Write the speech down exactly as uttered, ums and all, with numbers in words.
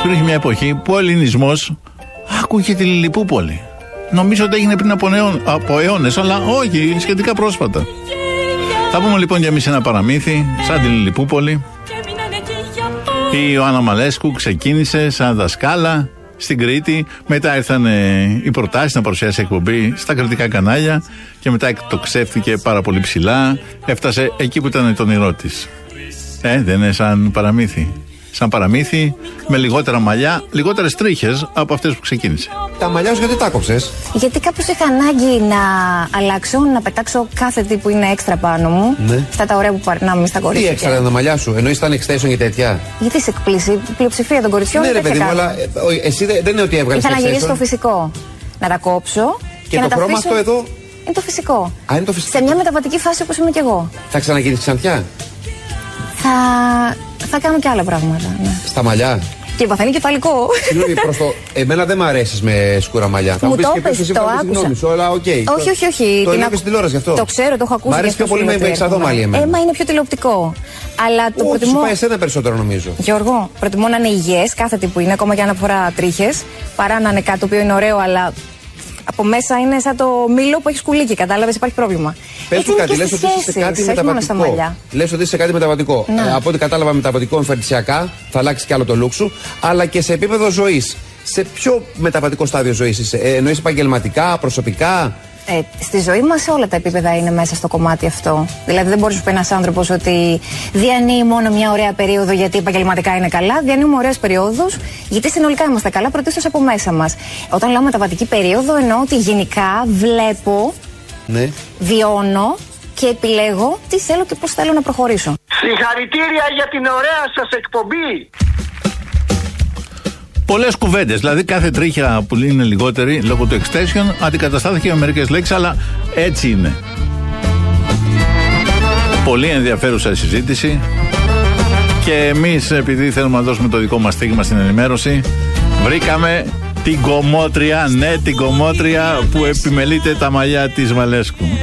υπήρχε μια εποχή που ο ελληνισμός άκουγε τη Λιλιπούπολη. Νομίζω ότι έγινε πριν από, νεό, από αιώνες, αλλά όχι, σχετικά πρόσφατα. Θα πούμε λοιπόν για εμείς ένα παραμύθι, σαν τη Λιλιπούπολη. Η Ιωάννα Μαλέσκου ξεκίνησε σαν δασκάλα στην Κρήτη. Μετά ήρθαν οι προτάσεις να παρουσιάσει εκπομπή στα κριτικά κανάλια. Και μετά εκτοξεύτηκε πάρα πολύ ψηλά. Έφτασε εκεί που ήταν το όνειρό της. Ε, δεν είναι σαν παραμύθι. Σαν παραμύθι, με λιγότερα μαλλιά, λιγότερες τρίχες από αυτές που ξεκίνησε. Τα μαλλιά σου γιατί τα κόψες? Γιατί κάπως είχα ανάγκη να αλλάξω, να πετάξω κάθε τι που είναι έξτρα πάνω μου. Ναι. Αυτά τα ωραία που περνάμε στα κορίτσια. Τι έξτρα ήταν τα μαλλιά σου, εννοείς ήταν extension και τέτοια? Γιατί σε εκπλήσει, η πλειοψηφία των κοριτσιών. Ναι, ρε παιδί μου, αλλά εσύ δεν είναι ότι έβγαλες. Ήθελα να γυρίσω στο φυσικό. Να τα κόψω. Και, και το να τα χρώμα αφήσω... αυτό εδώ. Είναι το φυσικό. Α, είναι το φυσικό. Σε μια μεταβατική φάση όπως είμαι κι εγώ. Θα ξαναγίνεις ξανθιά? Θα... θα κάνω και άλλα πράγματα. Ναι. Στα μαλλιά. Και παθαίνει κεφαλικό. Συγγνώμη, προς το. Εμένα δεν μ' αρέσει με σκούρα μαλλιά. Μου το είπες, το άκουσα. Αλλά οκ. Όχι, όχι, όχι. Το λέω και στην τηλεόραση αυτό. Το ξέρω, το έχω ακούσει. Μ' αρέσει πιο πολύ με εξαδό μαλλί εμένα. Έμα είναι πιο τηλεοπτικό. Αλλά το προτιμώ. Σου πάει εσένα περισσότερο νομίζω. Γιώργο, προτιμώ να είναι υγιές κάθε τι που είναι, ακόμα και αν αφορά τρίχες, παρά να είναι κάτι το οποίο είναι ωραίο, αλλά από μέσα είναι σαν το μήλο που έχει σκουλίκι. Κατάλαβες, υπάρχει πρόβλημα. Πες του κάτι, λες ότι είσαι σε κάτι μεταβατικό. Λες ότι είσαι σε κάτι μεταβατικό. Ε, από ό,τι κατάλαβα, μεταβατικό εμφανισιακά, θα αλλάξει κι άλλο το look σου, αλλά και σε επίπεδο ζωής. Σε ποιο μεταβατικό στάδιο ζωής είσαι? Ε, εννοείς επαγγελματικά, προσωπικά? Ε, στη ζωή μας όλα τα επίπεδα είναι μέσα στο κομμάτι αυτό. Δηλαδή δεν μπορείς να πει ένας άνθρωπος ότι διανύει μόνο μια ωραία περίοδο γιατί επαγγελματικά είναι καλά. Διανύουμε ωραίες περιόδους γιατί συνολικά είμαστε καλά, πρωτίστως από μέσα μας. Όταν λέω μεταβατική περίοδο εννοώ ότι γενικά βλέπω, ναι, βιώνω και επιλέγω τι θέλω και πώς θέλω να προχωρήσω. Συγχαρητήρια για την ωραία σας εκπομπή. Πολλές κουβέντες, δηλαδή κάθε τρίχια που είναι λιγότερη λόγω του extension αντικαταστάθηκε με μερικές λέξεις, αλλά έτσι είναι. Πολύ ενδιαφέρουσα η συζήτηση και εμείς, επειδή θέλουμε να δώσουμε το δικό μας στίγμα στην ενημέρωση, βρήκαμε την κομμότρια, ναι, την κομμότρια που επιμελείται τα μαλλιά της Μαλέσκου.